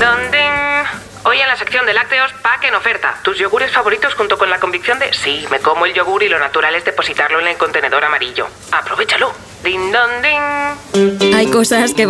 don, ding. Hoy en la sección de lácteos, pack en oferta. Tus yogures favoritos junto con la convicción de sí, me como el yogur y lo natural es depositarlo en el contenedor amarillo. Aprovechalo. Din don, ding. Hay cosas que